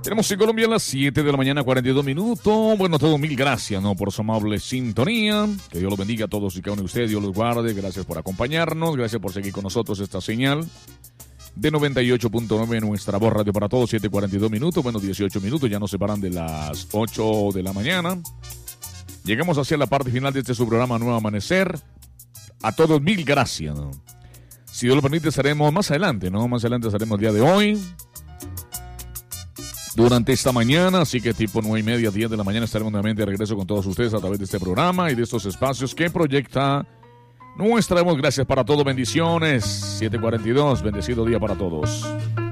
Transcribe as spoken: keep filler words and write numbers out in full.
Tenemos en Colombia a las siete de la mañana, cuarenta y dos minutos. Bueno, todo mil gracias, ¿no? Por su amable sintonía. Que Dios los bendiga a todos y cada uno de ustedes. Dios los guarde. Gracias por acompañarnos. Gracias por seguir con nosotros esta señal de noventa y ocho punto nueve en nuestra voz radio para todos. siete cuarenta y dos minutos. Bueno, dieciocho minutos. Ya nos separan de las ocho de la mañana. Llegamos hacia la parte final de este su programa Nuevo Amanecer. A todos mil gracias, ¿no? Si Dios lo permite, estaremos más adelante, ¿no? Más adelante estaremos el día de hoy. Durante esta mañana, así que tipo nueve y media, diez de la mañana estaremos nuevamente de regreso con todos ustedes a través de este programa y de estos espacios que proyecta nuestra voz. Gracias para todos, bendiciones. siete cuarenta y dos, bendecido día para todos.